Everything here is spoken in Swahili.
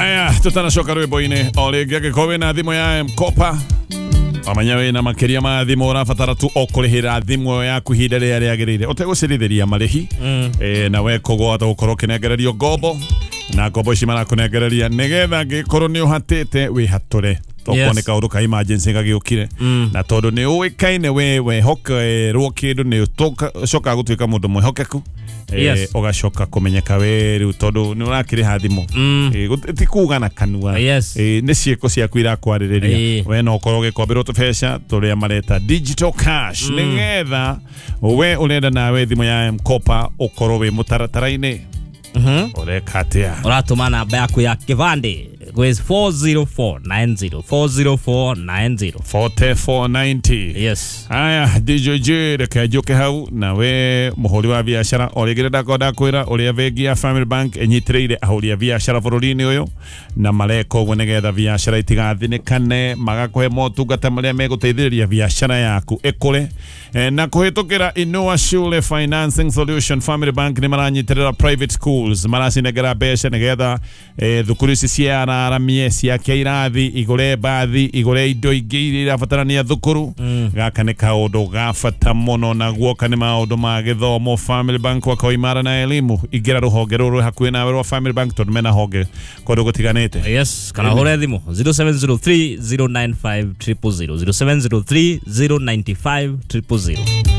Aya, tutanacoka rwimbo-ini o ringi angikorwo na thimu ya M-Kopa amanya wina makiria ma thimu urabatara tu okurihira thimu yaku ihinda riria riagirire utegucirithiria marihi na we kugwata gukorwo kinengererio ngombo na ngombo ici marakunengereria nigetha ngikorwo ni uhatite wihature tokwo ni kaundu ka emergency gagiukire na tondu ni uikaine we hokerwo kindu ni coka gutuika mundu mwihokeku ugacoka kumenyeka we riu tondu ni urakiriha thimu tikuga na kanua ni ciiko ciaku irakwariria we no ukorwo gikombirwo tubeca turia mareta digital cash nigetha we urenda nawe thimu ya M-Kopa ukorwo wi mutaratara-ini urekatia uratuma namba yaku ya kivande gwez 40490 40490 4490 yes. Aya DJJ reke njuke hau na we muhuri wa biashara origire ndakoda kwira uria bengi ya Family Bank enyitireire ahuri ya biashara bururi-ini uyu na mareko gwe nigetha biashara itigathinikane magakuhe motungata maria meguteithiriria biashara yaku ikure na kuhitukira Inua Shule Financing Solution. Family Bank ni maranyitirira private schools maracinegera mbeca nigetha thukuru ici ciana aramie ciakia irathi igure bathi igure indo ingi iria irabatarania thukuru gaka ni kaundu gabata muno na guoka ni maundu ma githomo. Family Bank wakoimara na elimu igira ruhonge ruru hakuhi nawe rwa Family Bank tondu mena honge kundu gutiganite yes kana hore thimu 0703 095 000 0703 095 000